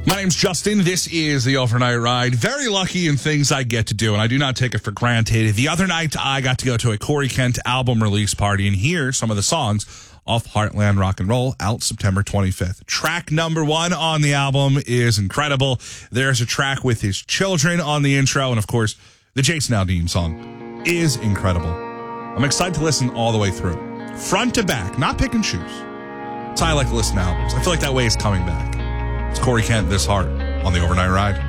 My name's Justin. This is the Overnight Ride. Very lucky in things I get to do, and I do not take it for granted. The other night, I got to go to a Corey Kent album release party and hear some of the songs off Heartland Rock and Roll, out September 25th. Track number 1 on the album is incredible. There's a track with his children on the intro, and of course, the Jason Aldean song is incredible. I'm excited to listen all the way through. Front to back, not pick and choose. That's how I like to listen to albums. I feel like that way is coming back. It's Corey Kent, This Heart, on the Overnight Ride.